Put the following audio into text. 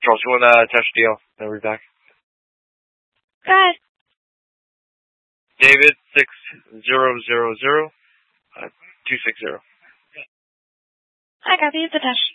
Charles, you want to touch deal? Then we're back. Go ahead. David 6000 260. I copy the touch.